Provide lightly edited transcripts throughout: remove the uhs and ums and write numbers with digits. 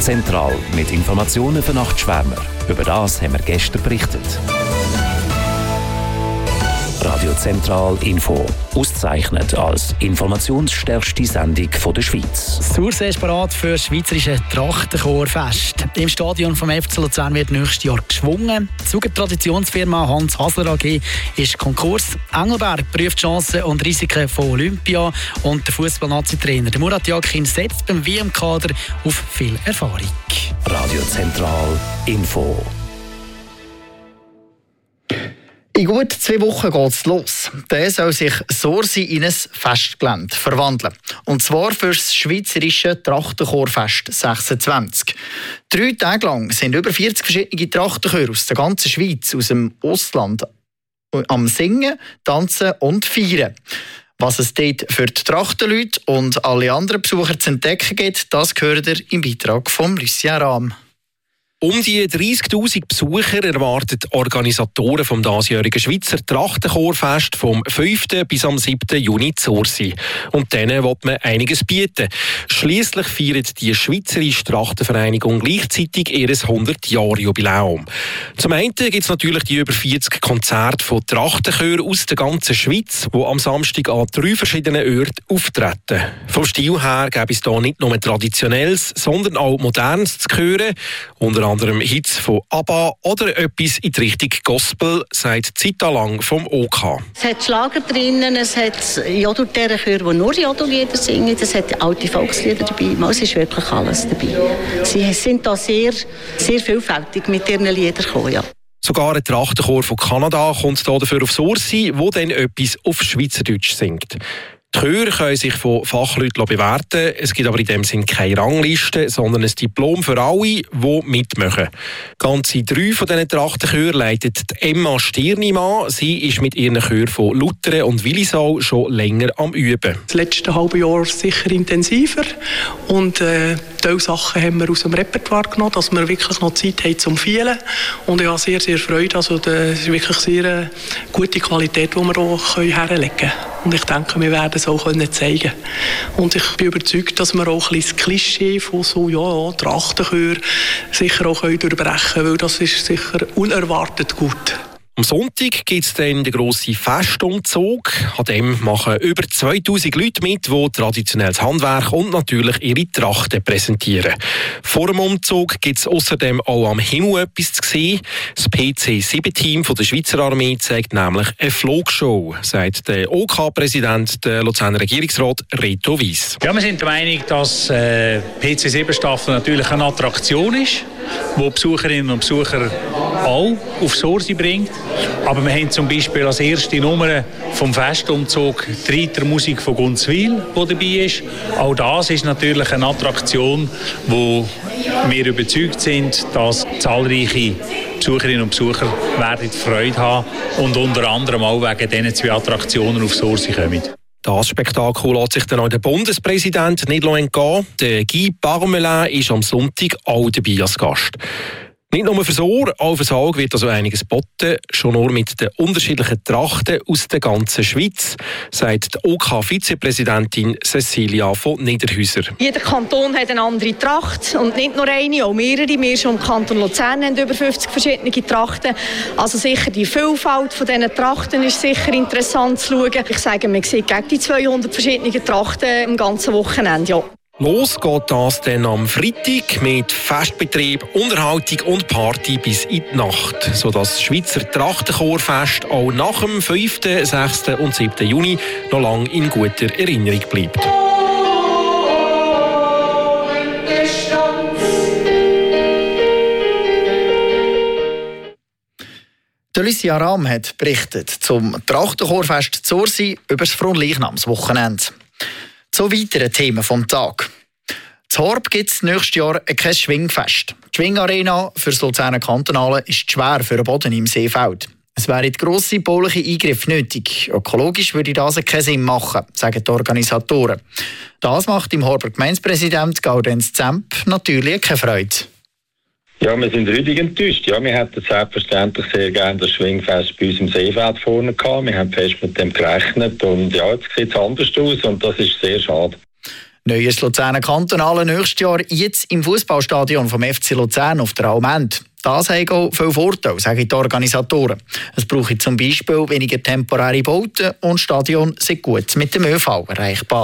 Zentral mit Informationen für Nachtschwärmer. Über das haben wir gestern berichtet. Radio Zentral Info. Ausgezeichnet als informationsstärkste Sendung der Schweiz. Das Thursee ist bereit für das schweizerische Trachtenchorfest. Im Stadion vom FC Luzern wird nächstes Jahr geschwungen. Die Zugtraditionsfirma Hans Hasler AG ist Konkurs. Engelberg prüft die Chancen und Risiken von Olympia. Und der Fußball-Nazi-Trainer Murat Yakin setzt beim WM-Kader auf viel Erfahrung. Radio Zentral Info. In gut 2 Wochen geht es los. Der soll sich Sursi in ein Festgelände verwandeln. Und zwar für das schweizerische Trachtenchorfest 26. 3 Tage lang sind über 40 verschiedene Trachtenchöre aus der ganzen Schweiz, aus dem Ausland, am Singen, Tanzen und Feiern. Was es dort für die Trachtenleute und alle anderen Besucher zu entdecken gibt, das gehört ihr im Beitrag von Lucien Rahm. Um die 30'000 Besucher erwarten die Organisatoren vom diesjährigen Schweizer Trachtenchorfest vom 5. bis am 7. Juni zu Sursi. Und denen will man einiges bieten. Schliesslich feiert die Schweizerische Trachtenvereinigung gleichzeitig ihr 100-Jahr-Jubiläum. Zum einen gibt es natürlich die über 40 Konzerte von Trachtenchören aus der ganzen Schweiz, die am Samstag an 3 verschiedenen Orten auftreten. Vom Stil her gäbe es hier nicht nur Traditionelles, sondern auch Modernes zu hören. Unter anderem Hits von ABBA oder etwas in die Richtung Gospel, sagt zeitlang vom OK. Es hat Schlager drinnen, es hat Jodelchöre, die nur Jodellieder singen, es hat alte Volkslieder dabei, es ist wirklich alles dabei. Sie sind da sehr, sehr vielfältig mit ihren Liedern gekommen, ja. Sogar ein Trachtenchor von Kanada kommt hier dafür auf Sursi, wo dann etwas auf Schweizerdeutsch singt. Die Chöre können sich von Fachleuten bewerten. Es gibt aber in dem Sinne keine Rangliste, sondern ein Diplom für alle, die mitmachen. Ganze 3 von diesen Trachtenchören leitet Emma Stirnim an. Sie ist mit ihren Chören von Luthern und Willisau schon länger am Üben. Das letzte halbe Jahr sicher intensiver. Und diese Sachen haben wir aus dem Repertoire genommen, dass wir wirklich noch Zeit haben zum Feilen. Und ich habe sehr, sehr Freude. Also, das ist wirklich sehr gute Qualität, die wir hier herlegen können. Und ich denke, wir werden es auch zeigen können. Und ich bin überzeugt, dass wir auch ein bisschen das Klischee von so, ja, Trachtenchör sicher auch durchbrechen können, weil das ist sicher unerwartet gut. Am Sonntag gibt es dann den grossen Festumzug. An dem machen über 2000 Leute mit, die traditionelles Handwerk und natürlich ihre Trachten präsentieren. Vor dem Umzug gibt es außerdem auch am Himmel etwas zu sehen. Das PC-7-Team der Schweizer Armee zeigt nämlich eine Flogshow, sagt der OK-Präsident, der Luzerner Regierungsrat Reto Weiss. Ja, wir sind der Meinung, dass PC-7-Staffel natürlich eine Attraktion ist, die Besucherinnen und Besucher auch auf Sursi bringt. Aber wir haben zum Beispiel als erste Nummer vom Festumzug die Reitermusik von Gunzwil, die dabei ist. Auch das ist natürlich eine Attraktion, wo wir überzeugt sind, dass zahlreiche Besucherinnen und Besucher werden Freude haben und unter anderem auch wegen diesen 2 Attraktionen auf Sursi kommen. Das Spektakel lässt sich dann auch der Bundespräsident nicht entgehen. Der Guy Parmelin ist am Sonntag auch dabei als Gast. Nicht nur fürs Ohr, auch fürs Auge wird also einiges geboten, schon nur mit den unterschiedlichen Trachten aus der ganzen Schweiz, sagt die OK-Vizepräsidentin Cecilia von Niederhäuser. Jeder Kanton hat eine andere Tracht und nicht nur eine, auch mehrere. Wir schon im Kanton Luzern haben über 50 verschiedene Trachten. Also sicher die Vielfalt von diesen Trachten ist sicher interessant zu schauen. Ich sage, man sieht gegen die 200 verschiedene Trachten im ganzen Wochenende. Ja. Los geht das dann am Freitag mit Festbetrieb, Unterhaltung und Party bis in die Nacht, sodass das Schweizer Trachtenchorfest auch nach dem 5., 6. und 7. Juni noch lange in guter Erinnerung bleibt. Lucien Rahm hat berichtet zum Trachtenchorfest Sursi über das Fronleichnamswochenende. Zu weiteren Themen vom Tag. In Horb gibt es nächstes Jahr kein Schwingfest. Die Schwingarena für das Luzerner Kantonale ist schwer für den Boden im Seefeld. Es wären grosse bauliche Eingriffe nötig. Ökologisch würde das keinen Sinn machen, sagen die Organisatoren. Das macht im Horber Gemeindepräsident Gaudenz Zemp natürlich keine Freude. Ja, wir sind richtig enttäuscht. Ja, wir hätten selbstverständlich sehr gerne das Schwingfest bei uns im Seefeld vorne gehabt. Wir haben fest mit dem gerechnet und ja, jetzt sieht es anders aus und das ist sehr schade. Neues Luzerner Kantonale nächstes Jahr jetzt im Fußballstadion vom FC Luzern auf der Almend. Das hat auch viele Vorteile, sagen die Organisatoren. Es brauche zum Beispiel weniger temporäre Bauten und das Stadion sind gut mit dem ÖV erreichbar.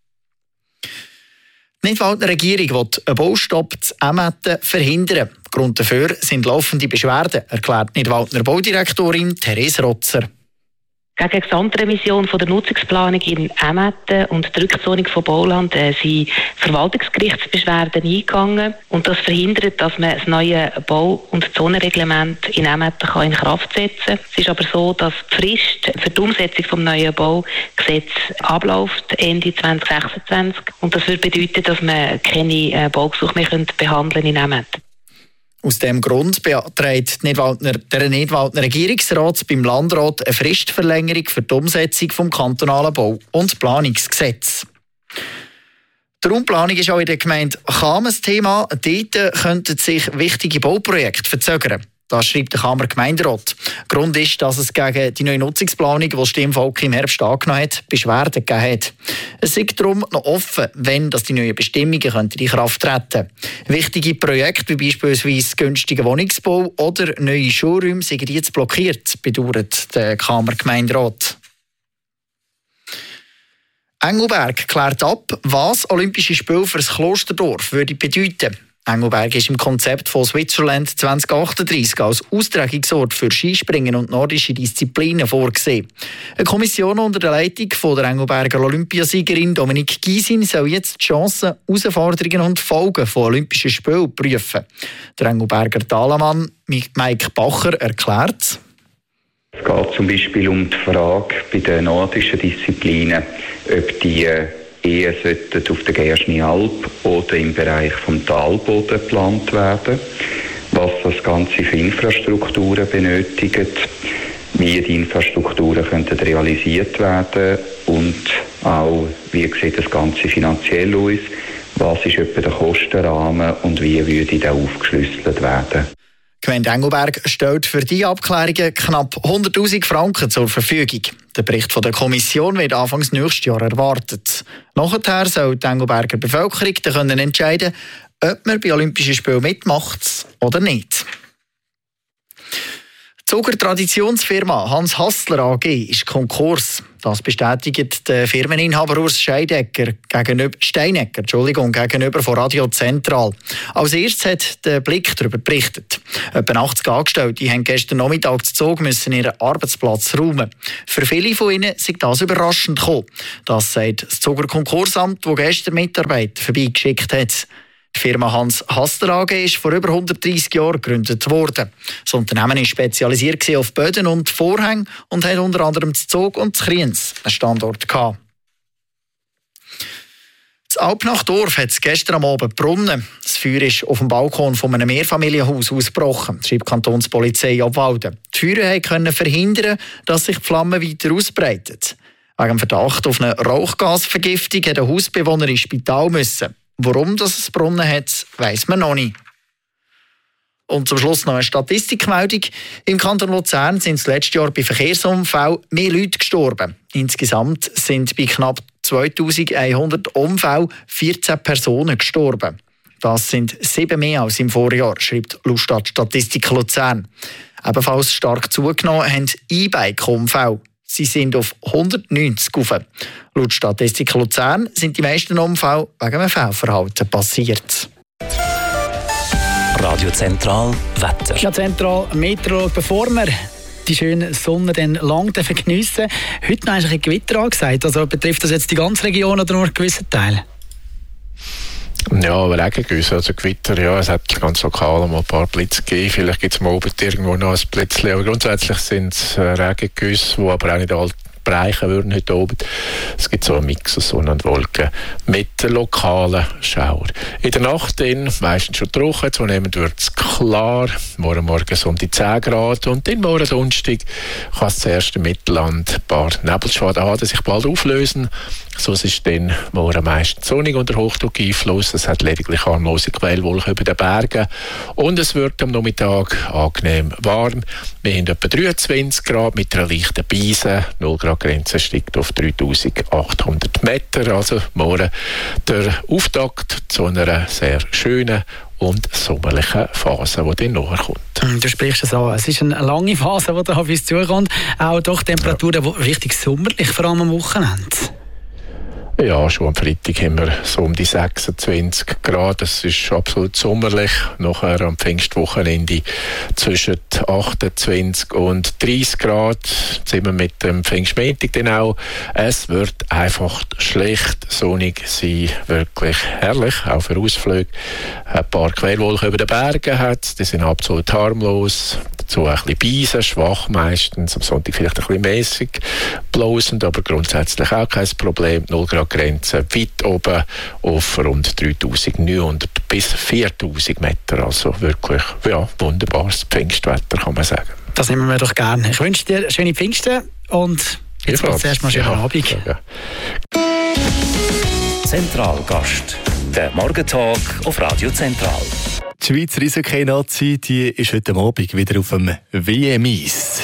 Die Nidwaldner Regierung will einen Baustopp zu Emmetten verhindern. Grund dafür sind laufende Beschwerden, erklärt die Nidwaldner Baudirektorin Therese Rotzer. Gegen die Gesamtrevision der Nutzungsplanung in Emmetten und die Rückzonung von Bauland sind Verwaltungsgerichtsbeschwerden eingegangen. Und das verhindert, dass man das neue Bau- und Zonenreglement in Emmetten in Kraft setzen kann. Es ist aber so, dass die Frist für die Umsetzung des neuen Baugesetzes abläuft Ende 2026. Und das würde bedeuten, dass man keine Baugesuche mehr behandeln in Emmetten. Aus diesem Grund beantragt der Nidwaldner Regierungsrat beim Landrat eine Fristverlängerung für die Umsetzung des kantonalen Bau- und Planungsgesetzes. Die Raumplanung ist auch in der Gemeinde Cham ein Thema. Dort könnten sich wichtige Bauprojekte verzögern. Das schreibt der Chamer Gemeinderat. Grund ist, dass es gegen die neue Nutzungsplanung, die das Stimmvolk im Herbst angenommen hat, Beschwerden gegeben hat. Es ist darum noch offen, wenn die neuen Bestimmungen in Kraft treten könnten. Wichtige Projekte, wie beispielsweise günstiger Wohnungsbau oder neue Schulräume, sind jetzt blockiert, bedauert der Chamer Gemeinderat. Engelberg klärt ab, was Olympische Spiele für das Klosterdorf bedeuten würde. Engelberg ist im Konzept von Switzerland 2038 als Austragungsort für Skispringen und nordische Disziplinen vorgesehen. Eine Kommission unter der Leitung von der Engelberger Olympiasiegerin Dominique Gysin soll jetzt die Chancen, Herausforderungen und Folgen von Olympischen Spielen prüfen. Der Engelberger Talamann Mike Bacher erklärt: Es geht zum Beispiel um die Frage bei den nordischen Disziplinen, ob die eher auf der Gerschni-Alp oder im Bereich vom Talboden geplant werden, was das Ganze für Infrastrukturen benötigt, wie die Infrastrukturen könnten realisiert werden und auch, wie sieht das Ganze finanziell aus, was ist etwa der Kostenrahmen und wie würde der aufgeschlüsselt werden. Die Gemeinde Engelberg stellt für diese Abklärungen knapp 100'000 Franken zur Verfügung. Der Bericht von der Kommission wird Anfangs nächstes Jahr erwartet. Nachher soll die Engelberger Bevölkerung dann entscheiden, ob man bei Olympischen Spielen mitmacht oder nicht. Die Zuger Traditionsfirma Hans Hassler AG ist Konkurs. Das bestätigt der Firmeninhaber Urs Steinecker gegenüber von Radio Zentral. Als erstes hat der Blick darüber berichtet. Etwa 80 Angestellte haben gestern Nachmittag zu Zug müssen ihren Arbeitsplatz räumen. Für viele von ihnen ist das überraschend gekommen. Das sagt das Zuger Konkursamt, das gestern Mitarbeiter vorbeigeschickt hat. Die Firma Hans Hassler AG ist vor über 130 Jahren gegründet worden. Das Unternehmen ist spezialisiert auf Böden und Vorhänge und hat unter anderem zu Zug und zu Kriens einen Standort gehabt. Das Alpnachdorf hat gestern am Abend gebrannt. Das Feuer ist auf dem Balkon von einem Mehrfamilienhaus ausgebrochen, schreibt die Kantonspolizei Obwalden. Die Feuer konnten verhindern, dass sich die Flamme weiter ausbreitet. Wegen dem Verdacht auf eine Rauchgasvergiftung hat ein Hausbewohner ins Spital müssen. Warum das gebrannt hat, weiss man noch nicht. Und zum Schluss noch eine Statistikmeldung. Im Kanton Luzern sind letztes Jahr bei Verkehrsunfällen mehr Leute gestorben. Insgesamt sind bei knapp 2100 Unfällen 14 Personen gestorben. Das sind 7 mehr als im Vorjahr, schreibt Lustat Statistik Luzern. Ebenfalls stark zugenommen haben E-Bike-Unfälle. Sie sind auf 190 rauf. Laut Statistik Luzern sind die meisten Unfälle wegen einem Fehlverhalten passiert. Radio Zentral Wetter. Ja, Zentral Meteorologe, bevor wir die schöne Sonne dann lang geniessen, heute noch ein Gewitter angesagt. Also betrifft das jetzt die ganze Region oder nur einen gewissen Teil? Ja, Regengüsse, also Gewitter, ja, es hat ganz lokal mal ein paar Blitze gegeben, vielleicht gibt es mal oben irgendwo noch ein Blitzchen, aber grundsätzlich sind es Regengüsse, die aber auch nicht alle bereichen würden heute oben. Es gibt so einen Mix aus Sonne und Wolken mit lokalen Schauer. In der Nacht dann meistens schon trocken, zunehmend wird es klar, morgen um die 10 Grad und dann morgen Donnerstag kann es zuerst im Mittelland ein paar Nebelschwaden haben, die sich bald auflösen. So ist dann morgen meistens sonnig unter Hochdruckeinfluss. Es hat lediglich harmlose Quellwolken über den Bergen. Und es wird am Nachmittag angenehm warm. Wir haben etwa 23 Grad mit einer leichten Brise, 0 Grad Grenze steigt auf 3800 Meter. Also morgen der Auftakt zu einer sehr schönen und sommerlichen Phase, die dann nachher kommt. Du sprichst es an. Es ist eine lange Phase, die da auf uns zukommt. Auch doch Temperaturen, die richtig sommerlich, vor allem am Wochenende. Ja, schon am Freitag haben wir so um die 26 Grad. Das ist absolut sommerlich. Nachher am Pfingstwochenende zwischen 28 und 30 Grad. Jetzt sind wir mit dem Pfingstmontag dann auch. Es wird einfach schlecht sonnig sein. Wirklich herrlich, auch für Ausflüge. Ein paar Quellwolken über den Bergen hat. Die sind absolut harmlos. Dazu ein bisschen Beisen, schwach meistens. Am Sonntag vielleicht ein bisschen mäßig blasend, aber grundsätzlich auch kein Problem. 0 Grad Grenze weit oben auf rund 3'900 bis 4'000 Meter. Also wirklich wunderbares Pfingstwetter, kann man sagen. Das nehmen wir doch gerne. Ich wünsche dir schöne Pfingsten und jetzt zuerst mal schönen Abend. Ja. Zentralgast. Der Morgentalk auf Radio Zentral. Die Schweizer Eishockey-Nazi, die ist heute Abend wieder auf dem WM-Eis.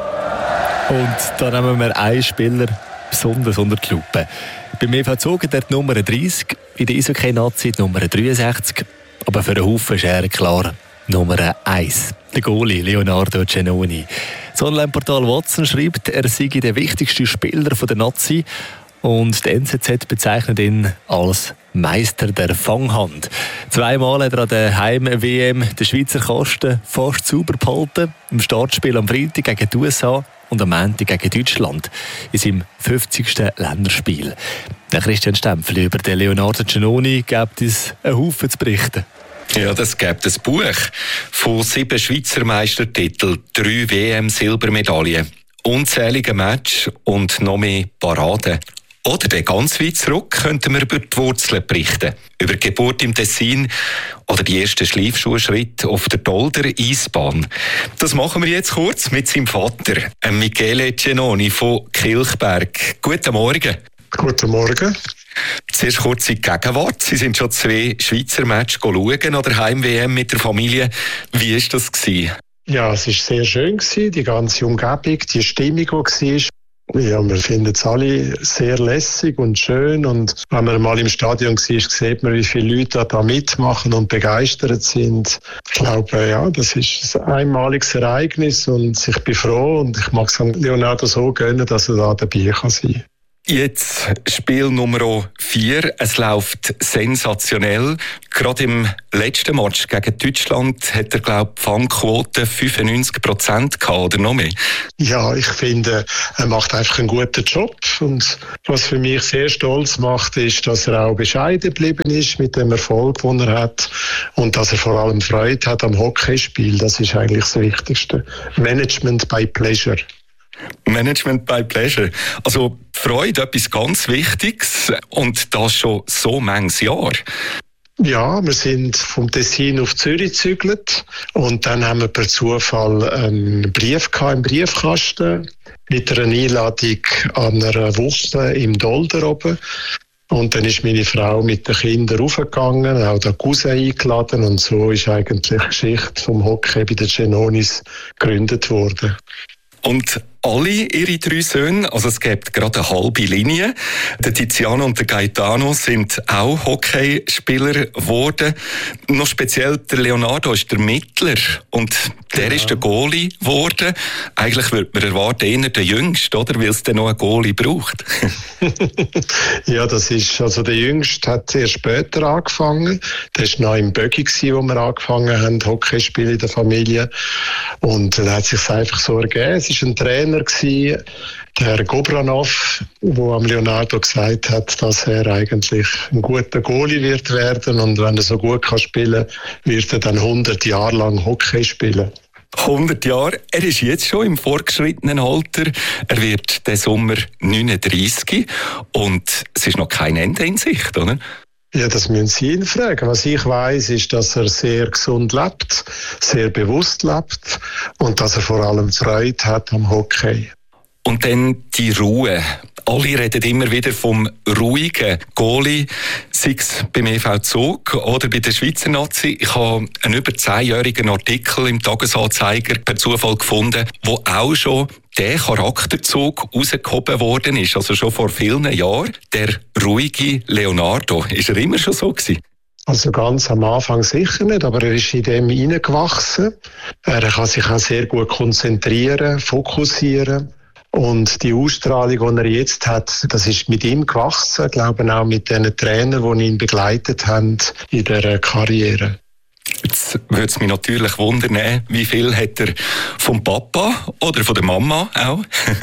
Und da nehmen wir einen Spieler besonders unter die Lupe. Beim EV Zug der Nummer 30, in der Eishockey-Nazi die Nummer 63. Aber für den Haufen ist er klar Nummer 1. Der Goalie Leonardo Giannoni. Das Online-Portal Watson schreibt, er sei der wichtigste Spieler der Nazi. Und die NZZ bezeichnet ihn als Meister der Fanghand. 2-mal hat er an der Heim-WM den Schweizer Kasten fast sauber behalten. Im Startspiel am Freitag gegen die USA und am Montag gegen Deutschland in seinem 50. Länderspiel. Der Christian Stempfli über den Leonardo Giannoni gibt es einen Haufen zu berichten. Ja, das gibt ein Buch von 7 Schweizer Meistertiteln, 3 WM-Silbermedaillen, unzählige Matches und noch mehr Paraden. Oder dann ganz weit zurück könnten wir über die Wurzeln berichten. Über die Geburt im Tessin oder die ersten Schleifschuhschritte auf der Dolder-Eisbahn. Das machen wir jetzt kurz mit seinem Vater, Michele Giannoni von Kilchberg. Guten Morgen. Guten Morgen. Zuerst kurz in die Gegenwart. Sie sind schon 2 Schweizer Matches schauen an der Heim-WM mit der Familie. Wie war das? Ja, es war sehr schön, die ganze Umgebung, die Stimmung, die war. Ja, wir finden es alle sehr lässig und schön. Und wenn man mal im Stadion war, sieht man, wie viele Leute da mitmachen und begeistert sind. Ich glaube, ja, das ist ein einmaliges Ereignis und ich bin froh und ich mag es Leonardo so gönnen, dass er da dabei kann sein. Jetzt Spiel Nummer 4. Es läuft sensationell. Gerade im letzten Match gegen Deutschland hat er, glaube ich, Fangquote 95% gehabt, oder noch mehr? Ja, ich finde, er macht einfach einen guten Job. Und was für mich sehr stolz macht, ist, dass er auch bescheiden geblieben ist mit dem Erfolg, den er hat. Und dass er vor allem Freude hat am Hockeyspiel. Das ist eigentlich das Wichtigste. Management by Pleasure. Management by Pleasure. Also Freude, etwas ganz Wichtiges und das schon so manches Jahr. Ja, wir sind vom Tessin auf Zürich gezügelt und dann haben wir per Zufall einen Brief im Briefkasten mit einer Einladung an einer Woche im Dolder oben. Und dann ist meine Frau mit den Kindern raufgegangen, auch der Cousin eingeladen und so ist eigentlich die Geschichte vom Hockey bei den Giannonis gegründet worden. Und alle ihre 3 Söhne, also es gibt gerade eine halbe Linie. Der Tiziano und der Gaetano sind auch Hockeyspieler geworden. Noch speziell der Leonardo ist der Mittler und der ist der Goalie geworden. Eigentlich würde man erwarten, eher der Jüngste, oder? Weil es dann noch einen Goalie braucht. Ja, das ist, also der Jüngste hat erst später angefangen. Der war noch im Bögi, wo wir angefangen haben, Hockeyspiele in der Familie. Und dann hat es sich einfach so ergeben. Es ist ein Trainer gewesen, der Gobranov, der am Leonardo gesagt hat, dass er eigentlich ein guter Goalie wird werden und wenn er so gut kann spielen, wird er dann 100 Jahre lang Hockey spielen. 100 Jahre. Er ist jetzt schon im fortgeschrittenen Alter. Er wird diesen Sommer 39 und es ist noch kein Ende in Sicht, oder? Ja, das müssen Sie ihn fragen. Was ich weiss, ist, dass er sehr gesund lebt, sehr bewusst lebt und dass er vor allem Freude hat am Hockey. Und dann die Ruhe. Alle reden immer wieder vom ruhigen Goalie, sei es beim EV Zug oder bei der Schweizer Nazi. Ich habe einen über 10-jährigen Artikel im Tagesanzeiger per Zufall gefunden, wo auch schon der Charakterzug rausgehoben worden ist, also schon vor vielen Jahren, der ruhige Leonardo. Ist er immer schon so gewesen? Also ganz am Anfang sicher nicht, aber er ist in dem hineingewachsen. Er kann sich auch sehr gut konzentrieren, fokussieren. Und die Ausstrahlung, die er jetzt hat, das ist mit ihm gewachsen. Ich glaube auch mit den Trainern, die ihn begleitet haben in der Karriere. Jetzt würde es mich natürlich wundern, wie viel hat er vom Papa oder von der Mama auch?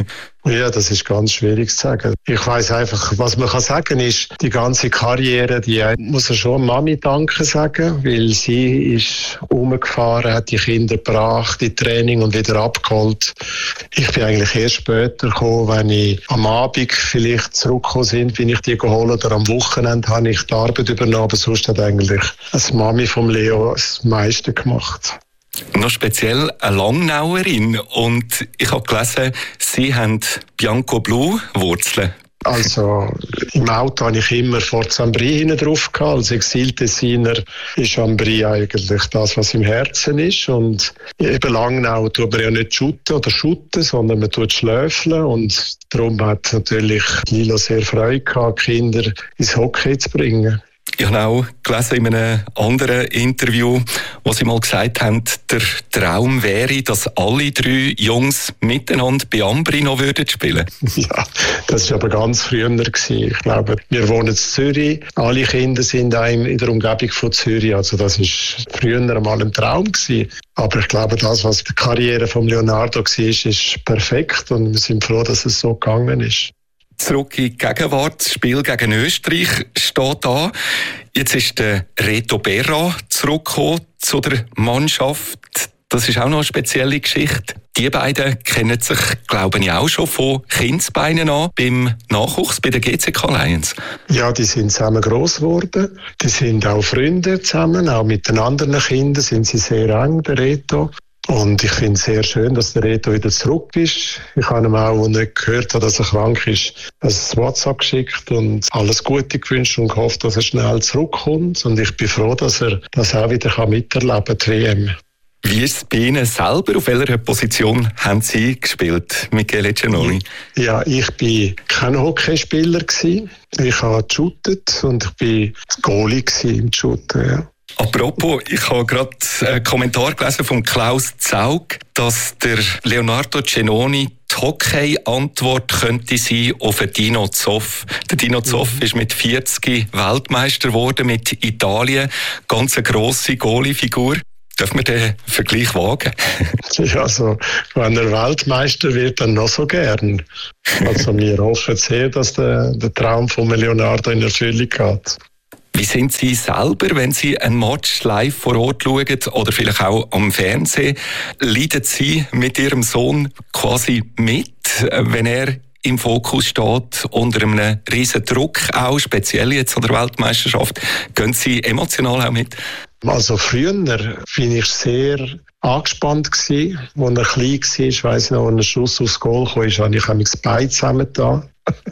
Ja, das ist ganz schwierig zu sagen. Ich weiss einfach, was man kann sagen ist, die ganze Karriere, die muss er schon Mami danken sagen, weil sie ist rumgefahren, hat die Kinder gebracht, die Training und wieder abgeholt. Ich bin eigentlich erst später gekommen, wenn ich am Abend vielleicht zurückgekommen bin, bin ich die geholt oder am Wochenende habe ich die Arbeit übernommen, aber sonst hat eigentlich als Mami vom Leo das meiste gemacht. Noch speziell eine Langnauerin und ich habe gelesen, Sie haben Bianco Blu Wurzeln. Also im Auto habe ich immer Fort Saint-Brie hinten drauf gehabt. Als Exil-Tessiner ist Saint-Brie eigentlich das, was im Herzen ist. Und eben Langnau tut man ja nicht schutten, sondern man tut schläfeln. Und darum hat natürlich Lilo sehr Freude gehabt, Kinder ins Hockey zu bringen. Ich habe auch gelesen in einem anderen Interview, wo Sie mal gesagt haben, der Traum wäre, dass alle 3 Jungs miteinander bei Ambri noch spielen würden. Ja, das war aber ganz früher gewesen. Ich glaube, wir wohnen in Zürich. Alle Kinder sind in der Umgebung von Zürich. Also das war früher einmal ein Traum gewesen. Aber ich glaube, das, was die Karriere von Leonardo war, ist perfekt. Und wir sind froh, dass es so gegangen ist. Zurück in die Gegenwart, das Spiel gegen Österreich steht an. Jetzt ist der Reto Berra zurückgekommen zu der Mannschaft. Das ist auch noch eine spezielle Geschichte. Die beiden kennen sich, glaube ich, auch schon von Kindsbeinen an beim Nachwuchs bei der GCK Lions. Ja, die sind zusammen gross geworden. Die sind auch Freunde zusammen, auch mit den anderen Kindern sind sie sehr eng, der Reto. Und ich finde es sehr schön, dass der Reto wieder zurück ist. Ich habe ihm auch, als ich gehört habe, dass er krank ist, ein WhatsApp geschickt und alles Gute gewünscht und gehofft, dass er schnell zurückkommt. Und ich bin froh, dass er das auch wieder miterleben kann, die WM. Wie ist es bei Ihnen selber? Auf welcher Position haben Sie gespielt, Michele Giannoni? Ja, ich war kein Hockeyspieler. Ich habe geshootet und ich war Goalie im Shooten, ja. Apropos, ich habe gerade einen Kommentar gelesen von Klaus Zaug, dass der Leonardo Giannoni die Hockey-Antwort könnte sein auf den Dino Zoff. Der Dino Zoff ist mit 40 Weltmeister geworden mit Italien. Ganz eine grosse Goalie-Figur. Dürfen wir den Vergleich wagen? Ja, also, wenn er Weltmeister wird, dann noch so gern. Also wir hoffen sehr, dass der Traum von Leonardo in Erfüllung geht. Wie sind Sie selber, wenn Sie ein Match live vor Ort schauen oder vielleicht auch am Fernsehen? Leiden Sie mit Ihrem Sohn quasi mit, wenn er im Fokus steht, unter einem riesen Druck auch, speziell jetzt an der Weltmeisterschaft? Gehen Sie emotional auch mit? Also früher war ich sehr angespannt gewesen. Als er klein war, ich weiss noch, als ein Schuss aufs Goal kam, habe ich das Bein zusammengetan.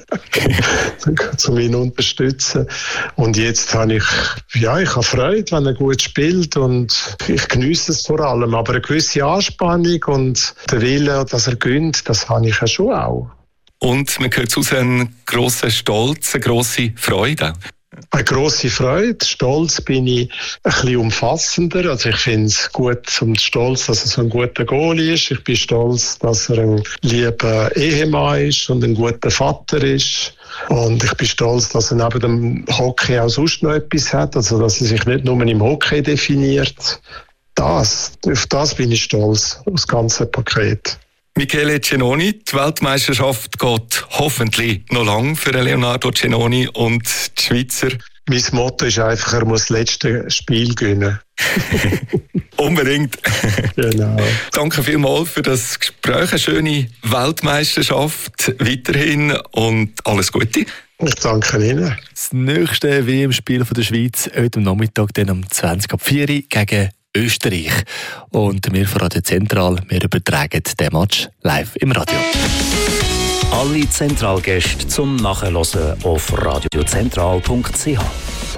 um ihn zu unterstützen. Und jetzt habe ich Freude, wenn er gut spielt und ich geniesse es vor allem. Aber eine gewisse Anspannung und der Wille, dass er gönnt, das habe ich ja schon auch. Und man hört aus einen grossen Stolz, eine grosse Freude auch. Eine grosse Freude. Stolz bin ich ein bisschen umfassender. Also ich finde es gut und stolz, dass er so ein guter Goalie ist. Ich bin stolz, dass er ein lieber Ehemann ist und ein guter Vater ist. Und ich bin stolz, dass er neben dem Hockey auch sonst noch etwas hat. Also dass er sich nicht nur im Hockey definiert. Auf das bin ich stolz, das ganze Paket. Michele Giannoni, die Weltmeisterschaft geht hoffentlich noch lang für Leonardo Giannoni und die Schweizer. Mein Motto ist einfach, er muss das letzte Spiel gewinnen. Unbedingt. Genau. Danke vielmals für das Gespräch. Eine schöne Weltmeisterschaft weiterhin und alles Gute. Ich danke Ihnen. Das nächste WM-Spiel der Schweiz heute am Nachmittag, dann um 20:04 Uhr gegen Österreich. Und wir von Radio Zentral, wir übertragen den Match live im Radio. Alle Zentralgäste zum Nachhören auf radiozentral.ch.